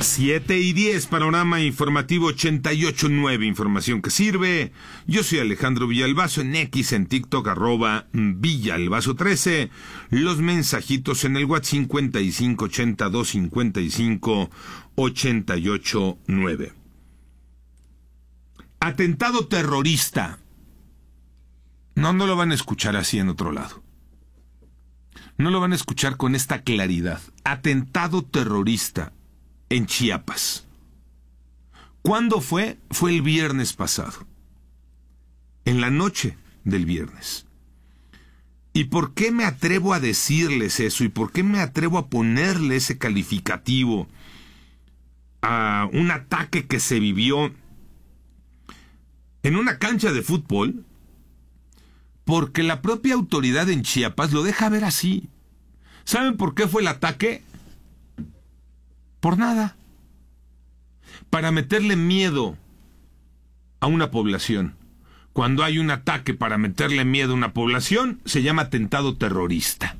7:10, panorama informativo 88.9, información que sirve. Yo soy Alejandro Villalbazo, en X, en TikTok, @Villalbazo13. Los mensajitos en el WhatsApp 55825588.9. Atentado terrorista. No lo van a escuchar así en otro lado. No lo van a escuchar con esta claridad. Atentado terrorista en Chiapas. ¿Cuándo fue? Fue el viernes pasado. En la noche del viernes. ¿Y por qué me atrevo a decirles eso? ¿Y por qué me atrevo a ponerle ese calificativo a un ataque que se vivió en una cancha de fútbol? Porque la propia autoridad en Chiapas lo deja ver así. ¿Saben por qué fue el ataque? Por nada. Para meterle miedo a una población. Cuando hay un ataque para meterle miedo a una población, se llama atentado terrorista.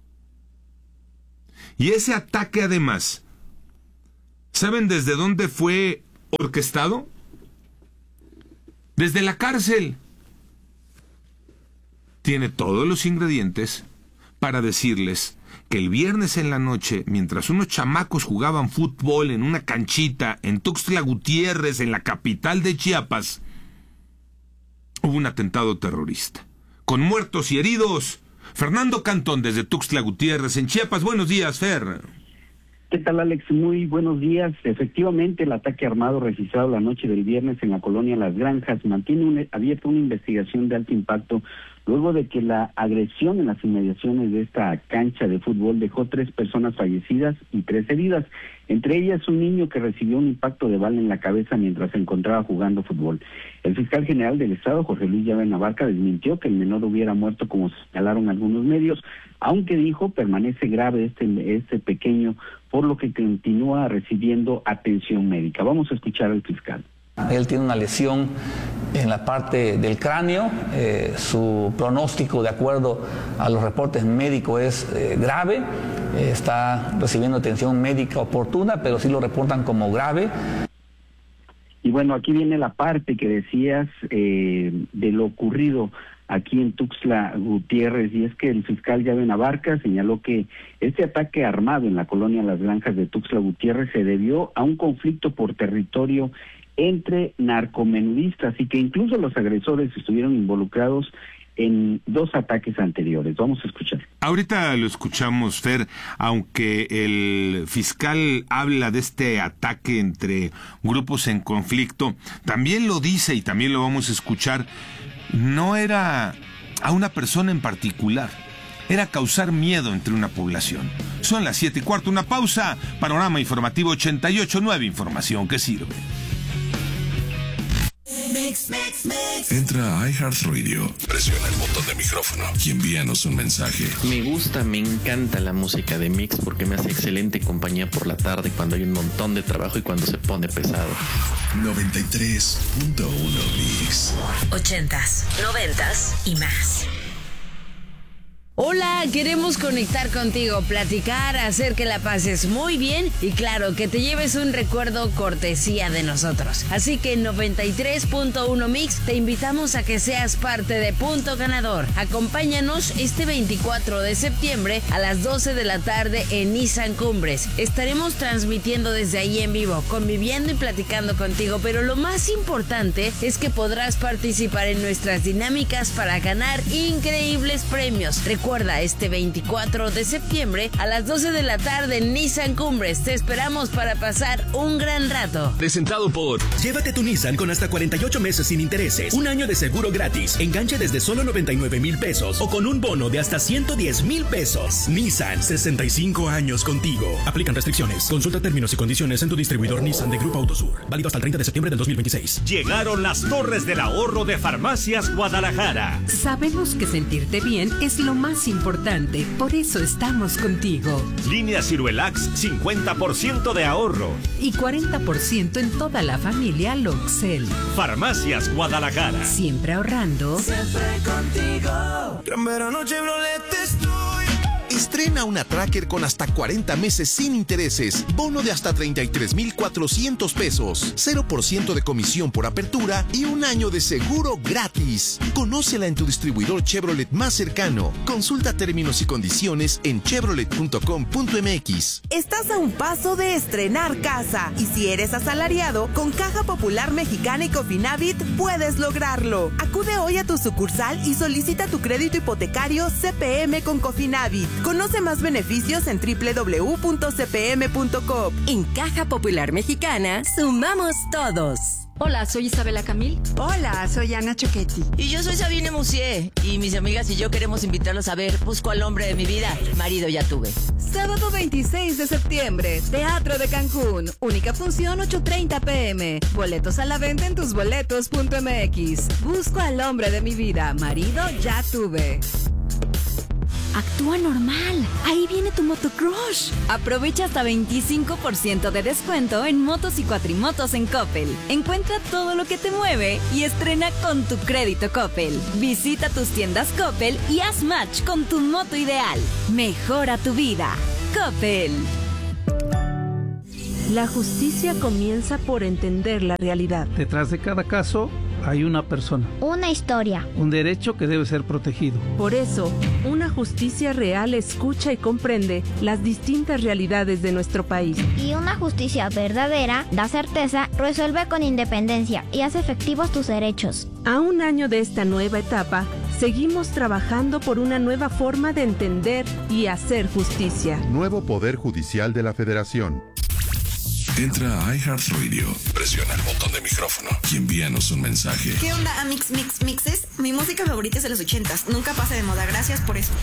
Y ese ataque, además, ¿saben desde dónde fue orquestado? Desde la cárcel. Tiene todos los ingredientes para decirles que el viernes en la noche, mientras unos chamacos jugaban fútbol en una canchita en Tuxtla Gutiérrez, en la capital de Chiapas, hubo un atentado terrorista, con muertos y heridos. Fernando Cantón, desde Tuxtla Gutiérrez, en Chiapas. Buenos días, Fer. ¿Qué tal, Alex? Muy buenos días. Efectivamente, el ataque armado registrado la noche del viernes en la colonia Las Granjas mantiene abierta una investigación de alto impacto luego de que la agresión en las inmediaciones de esta cancha de fútbol dejó 3 personas fallecidas y 3 heridas, entre ellas un niño que recibió un impacto de bala en la cabeza mientras se encontraba jugando fútbol. El fiscal general del estado, Jorge Luis Llaven Abarca, desmintió que el menor hubiera muerto como señalaron algunos medios, aunque dijo permanece grave este pequeño, por lo que continúa recibiendo atención médica. Vamos a escuchar al fiscal. Él tiene una lesión en la parte del cráneo, su pronóstico de acuerdo a los reportes médicos es grave, está recibiendo atención médica oportuna, pero sí lo reportan como grave. Y bueno, aquí viene la parte que decías de lo ocurrido aquí en Tuxtla Gutiérrez, y es que el fiscal Llaven Abarca señaló que este ataque armado en la colonia Las Granjas de Tuxtla Gutiérrez se debió a un conflicto por territorio entre narcomenudistas y que incluso los agresores estuvieron involucrados en 2 ataques anteriores. Vamos a escuchar. Ahorita lo escuchamos, Fer, aunque el fiscal habla de este ataque entre grupos en conflicto, también lo dice y también lo vamos a escuchar, no era a una persona en particular, era causar miedo entre una población. Son las 7:15, una pausa, panorama informativo 88.9, información que sirve. Entra a iHeartRadio, presiona el botón de micrófono y envíanos un mensaje. Me encanta la música de Mix porque me hace excelente compañía por la tarde cuando hay un montón de trabajo y cuando se pone pesado. 93.1 Mix. 80s, 90s y más. Hola, queremos conectar contigo, platicar, hacer que la pases muy bien y claro, que te lleves un recuerdo cortesía de nosotros. Así que en 93.1 Mix te invitamos a que seas parte de Punto Ganador. Acompáñanos este 24 de septiembre a las 12 de la tarde en Nissan Cumbres. Estaremos transmitiendo desde ahí en vivo, conviviendo y platicando contigo, pero lo más importante es que podrás participar en nuestras dinámicas para ganar increíbles premios. Recuerda, este 24 de septiembre a las 12 de la tarde en Nissan Cumbres. Te esperamos para pasar un gran rato. Presentado por... Llévate tu Nissan con hasta 48 meses sin intereses, un año de seguro gratis, enganche desde solo 99,000 pesos o con un bono de hasta 110,000 pesos. Nissan, 65 años contigo. Aplican restricciones. Consulta términos y condiciones en tu distribuidor Nissan de Grupo Autosur. Válido hasta el 30 de septiembre del 2026. Llegaron las Torres del Ahorro de Farmacias Guadalajara. Sabemos que sentirte bien es lo más importante, por eso estamos contigo. Línea Ciruelax, 50% de ahorro. Y 40% en toda la familia Loxel. Farmacias Guadalajara. Siempre ahorrando. Siempre contigo. Gran verano Chevrolet estoy. Estrena una Tracker con hasta 40 meses sin intereses, bono de hasta 33,400 pesos, 0% de comisión por apertura y un año de seguro gratis. Conócela en tu distribuidor Chevrolet más cercano. Consulta términos y condiciones en chevrolet.com.mx. Estás a un paso de estrenar casa y si eres asalariado, con Caja Popular Mexicana y Cofinavit puedes lograrlo. Acude hoy a tu sucursal y solicita tu crédito hipotecario CPM con Cofinavit. Conoce más beneficios en www.cpm.com. En Caja Popular Mexicana, sumamos todos. Hola, soy Isabela Camil. Hola, soy Ana Choquetti. Y yo soy Sabine Musier. Y mis amigas y yo queremos invitarlos a ver Busco al hombre de mi vida. Marido ya tuve. Sábado 26 de septiembre, Teatro de Cancún. Única función 8:30 p.m. Boletos a la venta en tusboletos.mx. Busco al hombre de mi vida. Marido ya tuve. Actúa normal. Ahí viene tu motocrush. Aprovecha hasta 25% de descuento en motos y cuatrimotos en Coppel. Encuentra todo lo que te mueve y estrena con tu crédito Coppel. Visita tus tiendas Coppel y haz match con tu moto ideal. Mejora tu vida. Coppel. La justicia comienza por entender la realidad. Detrás de cada caso hay una persona. Una historia. Un derecho que debe ser protegido. Por eso, una justicia real escucha y comprende las distintas realidades de nuestro país. Y una justicia verdadera da certeza, resuelve con independencia y hace efectivos tus derechos. A un año de esta nueva etapa, seguimos trabajando por una nueva forma de entender y hacer justicia. Nuevo Poder Judicial de la Federación. Entra a iHeartRadio, presiona el botón de micrófono y envíanos un mensaje. ¿Qué onda, Mixes? Mi música favorita es de los 80s. Nunca pasa de moda. Gracias por eso.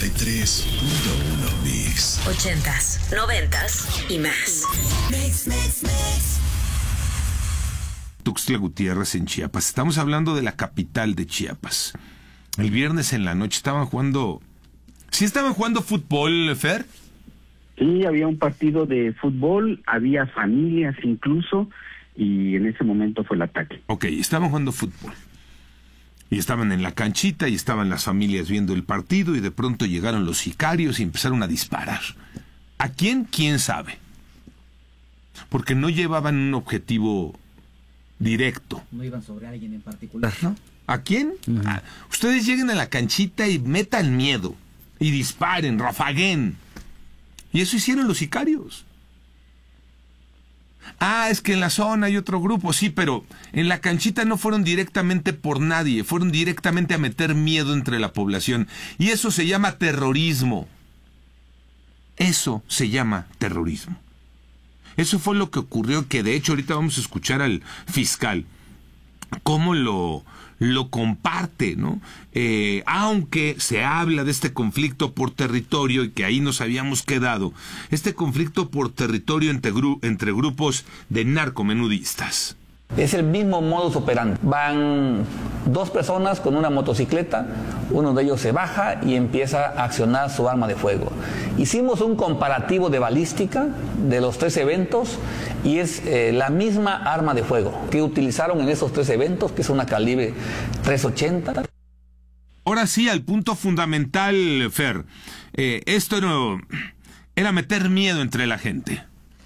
93.1 Mix. 80s, 90s y más. Mix. Tuxtla Gutiérrez en Chiapas. Estamos hablando de la capital de Chiapas. El viernes en la noche estaban jugando... ¿Sí estaban jugando fútbol, Fer? Sí, había un partido de fútbol, había familias incluso, y en ese momento fue el ataque. Ok, estaban jugando fútbol. Y estaban en la canchita y estaban las familias viendo el partido y de pronto llegaron los sicarios y empezaron a disparar. ¿A quién? ¿Quién sabe? Porque no llevaban un objetivo directo. No iban sobre alguien en particular, ¿no? ¿A quién? Ustedes lleguen a la canchita y metan miedo. Y disparen, rafaguen. Y eso hicieron los sicarios. Es que en la zona hay otro grupo, sí, pero en la canchita no fueron directamente por nadie, fueron directamente a meter miedo entre la población. Y eso se llama terrorismo. Eso se llama terrorismo. Eso fue lo que ocurrió, que de hecho ahorita vamos a escuchar al fiscal cómo lo comparte, ¿no? Aunque se habla de este conflicto por territorio y que ahí nos habíamos quedado, este conflicto por territorio entre grupos de narcomenudistas. Es el mismo modus operandi. Van dos personas con una motocicleta, uno de ellos se baja y empieza a accionar su arma de fuego. Hicimos un comparativo de balística de los tres eventos y es la misma arma de fuego que utilizaron en esos tres eventos, que es una calibre .380. Ahora sí, al punto fundamental, Fer. Esto era meter miedo entre la gente.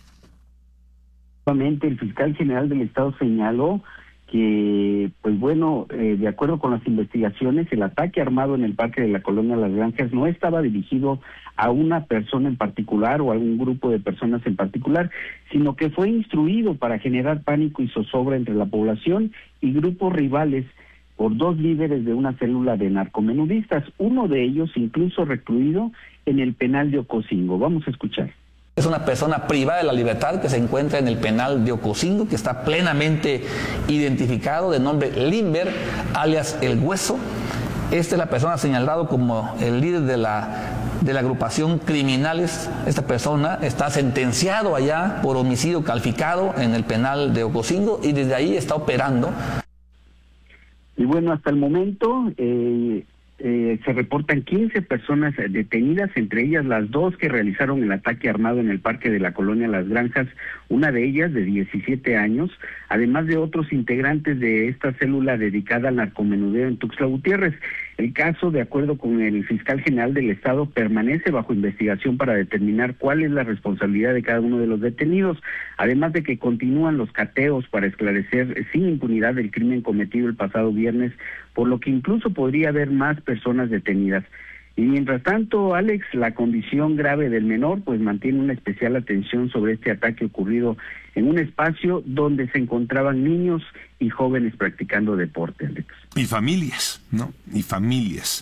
El fiscal general del estado señaló que, pues bueno, de acuerdo con las investigaciones, el ataque armado en el parque de la colonia Las Granjas no estaba dirigido a una persona en particular o a un grupo de personas en particular, sino que fue instruido para generar pánico y zozobra entre la población y grupos rivales por dos líderes de una célula de narcomenudistas, uno de ellos incluso recluido en el penal de Ocosingo. Vamos a escuchar. Es una persona privada de la libertad que se encuentra en el penal de Ocosingo, que está plenamente identificado, de nombre Limber, alias El Hueso. Esta es la persona señalada como el líder de la agrupación Criminales. Esta persona está sentenciado allá por homicidio calificado en el penal de Ocosingo y desde ahí está operando. Y bueno, hasta el momento se reportan 15 personas detenidas, entre ellas las 2 que realizaron el ataque armado en el parque de la colonia Las Granjas, una de ellas de 17 años, además de otros integrantes de esta célula dedicada al narcomenudeo en Tuxtla Gutiérrez. El caso, de acuerdo con el fiscal general del estado, permanece bajo investigación para determinar cuál es la responsabilidad de cada uno de los detenidos, además de que continúan los cateos para esclarecer sin impunidad el crimen cometido el pasado viernes, por lo que incluso podría haber más personas detenidas. Y mientras tanto, Alex, la condición grave del menor pues mantiene una especial atención sobre este ataque ocurrido en un espacio donde se encontraban niños y jóvenes practicando deporte, Alex. Y familias, ¿no? Y familias.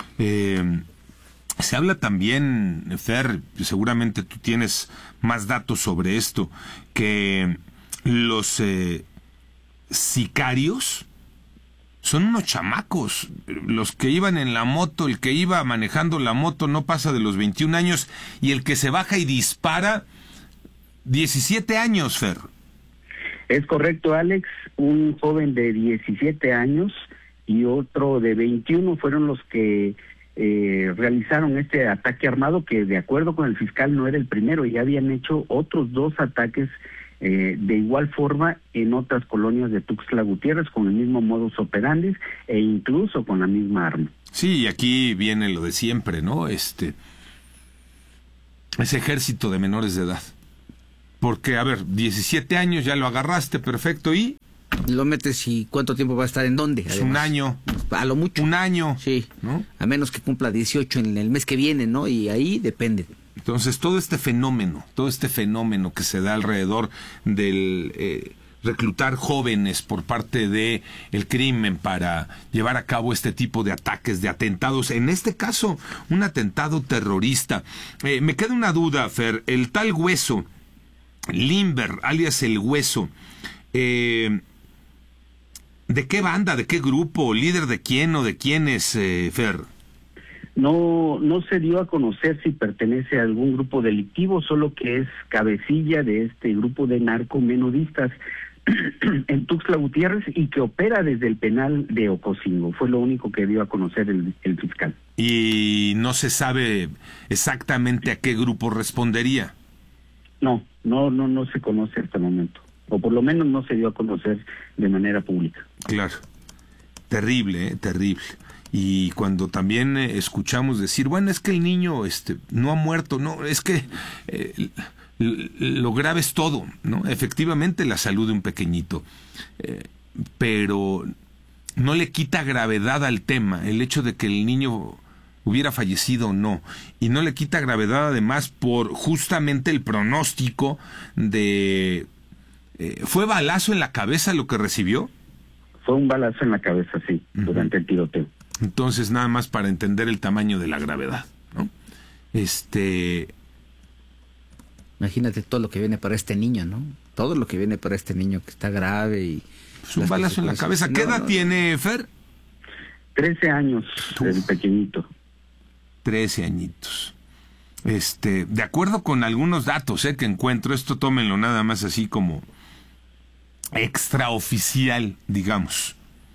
Se habla también, Fer, seguramente tú tienes más datos sobre esto, que los sicarios son unos chamacos. Los que iban en la moto, el que iba manejando la moto no pasa de los 21 años, y el que se baja y dispara, 17 años, Fer. Es correcto, Alex. Un joven de 17 años y otro de 21 fueron los que realizaron este ataque armado, que de acuerdo con el fiscal no era el primero, ya habían hecho otros 2 ataques de igual forma en otras colonias de Tuxtla Gutiérrez con el mismo modus operandi e incluso con la misma arma. Sí, y aquí viene lo de siempre, ¿no? Ese ejército de menores de edad. Porque, a ver, 17 años ya lo agarraste, perfecto, ¿y? Lo metes, y ¿cuánto tiempo va a estar en dónde? Además, un año. A lo mucho. Un año. Sí, ¿no? A menos que cumpla 18 en el mes que viene, ¿no? Y ahí depende. Entonces, todo este fenómeno que se da alrededor del reclutar jóvenes por parte de el crimen para llevar a cabo este tipo de ataques, de atentados, en este caso, un atentado terrorista. Me queda una duda, Fer, el tal Hueso, Limber, alias El Hueso, ¿de qué banda, de qué grupo, líder de quién o de quiénes, Fer? No se dio a conocer si pertenece a algún grupo delictivo, solo que es cabecilla de este grupo de narcomenudistas en Tuxtla Gutiérrez y que opera desde el penal de Ocosingo. Fue lo único que dio a conocer el fiscal. ¿Y no se sabe exactamente a qué grupo respondería? No se conoce hasta el momento, o por lo menos no se dio a conocer de manera pública. Claro, terrible, terrible. Y cuando también escuchamos decir, bueno, es que el niño no ha muerto, no, es que lo grave es todo, ¿no? Efectivamente la salud de un pequeñito, pero no le quita gravedad al tema el hecho de que el niño hubiera fallecido o no, y no le quita gravedad además por justamente el pronóstico de... ¿Fue balazo en la cabeza lo que recibió? Fue un balazo en la cabeza, sí, durante el tiroteo. Entonces, nada más para entender el tamaño de la gravedad, ¿no? Imagínate todo lo que viene para este niño, ¿no? Todo lo que viene para este niño que está grave y... Pues un balazo en la cabeza. ¿Qué edad tiene, Fer? 13 años, el pequeñito. 13 añitos. De acuerdo con algunos datos que encuentro, esto tómenlo nada más así como extraoficial, digamos.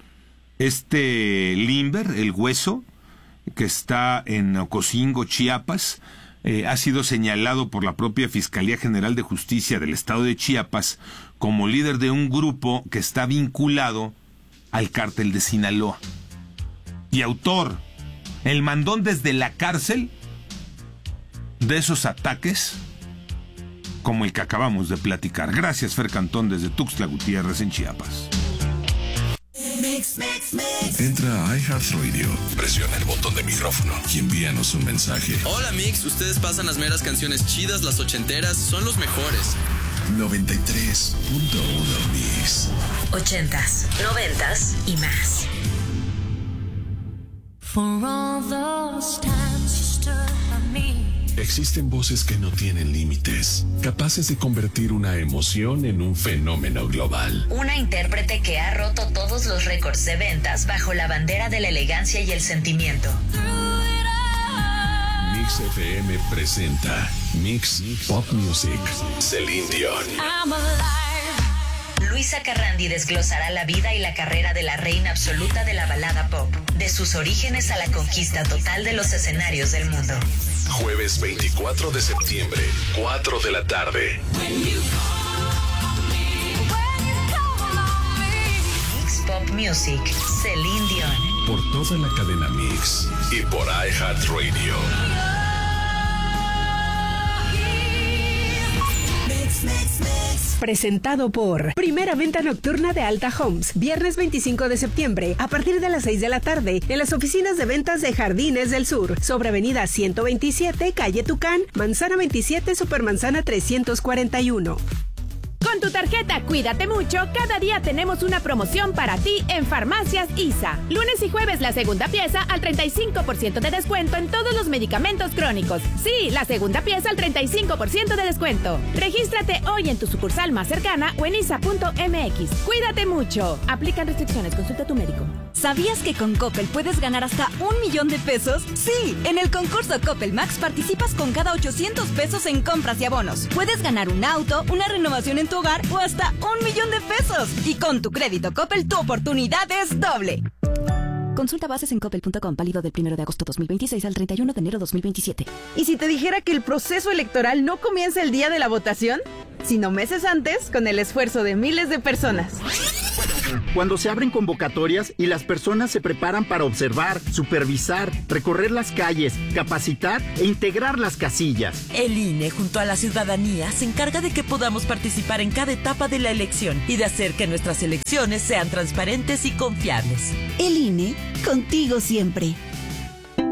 Limber, El Hueso, que está en Ocosingo, Chiapas, ha sido señalado por la propia Fiscalía General de Justicia del Estado de Chiapas como líder de un grupo que está vinculado al cártel de Sinaloa. Y autor, el mandón desde la cárcel de esos ataques como el que acabamos de platicar. Gracias, Fer Cantón, desde Tuxtla Gutiérrez, en Chiapas. Entra a iHeartRadio, presiona el botón de micrófono y envíanos un mensaje. Hola Mix, ustedes pasan las meras canciones chidas, las ochenteras, son los mejores. 93.1 Mix. 80s, 90s y más. For all those times you stood by me. Existen voces que no tienen límites, capaces de convertir una emoción en un fenómeno global. Una intérprete que ha roto todos los récords de ventas bajo la bandera de la elegancia y el sentimiento. Mix FM presenta Mix Pop Music, Celine Dion. Luisa Carrandi desglosará la vida y la carrera de la reina absoluta de la balada pop, de sus orígenes a la conquista total de los escenarios del mundo. Jueves 24 de septiembre, 4 de la tarde. Mix Pop Music, Celine Dion. Por toda la cadena Mix y por iHeartRadio. Presentado por Primera Venta Nocturna de Alta Homes. Viernes 25 de septiembre, a partir de las 6 de la tarde, en las oficinas de ventas de Jardines del Sur, sobre Avenida 127, Calle Tucán, Manzana 27, Supermanzana 341. Con tu tarjeta Cuídate Mucho, cada día tenemos una promoción para ti en Farmacias ISA. Lunes y jueves la segunda pieza al 35% de descuento en todos los medicamentos crónicos. Sí, la segunda pieza al 35% de descuento. Regístrate hoy en tu sucursal más cercana o en isa.mx. Cuídate mucho. Aplican restricciones, consulta a tu médico. ¿Sabías que con Coppel puedes ganar hasta $1,000,000? Sí, en el concurso Coppel Max participas con cada 800 pesos en compras y abonos. Puedes ganar un auto, una renovación en tu hogar o hasta $1,000,000. Y con tu crédito Coppel, tu oportunidad es doble. Consulta bases en coppel.com, válido del 1 de agosto 2026 al 31 de enero 2027. ¿Y si te dijera que el proceso electoral no comienza el día de la votación, sino meses antes, con el esfuerzo de miles de personas? Cuando se abren convocatorias y las personas se preparan para observar, supervisar, recorrer las calles, capacitar e integrar las casillas. El INE, junto a la ciudadanía, se encarga de que podamos participar en cada etapa de la elección y de hacer que nuestras elecciones sean transparentes y confiables. El INE, contigo siempre.